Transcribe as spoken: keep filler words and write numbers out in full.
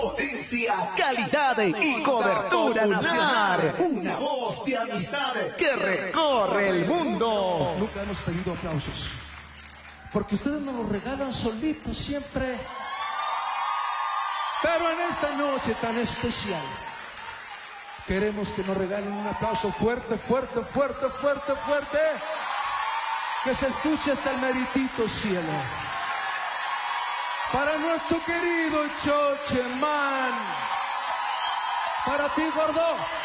Potencia, calidad y cobertura nacional. Una voz de amistad que recorre el mundo. Nunca hemos pedido aplausos, porque ustedes nos los regalan solitos siempre. Pero en esta noche tan especial, queremos que nos regalen un aplauso fuerte, fuerte, fuerte, fuerte, fuerte. Que se escuche hasta el meritito cielo. Para nuestro querido Chocheman. Para ti, gordo.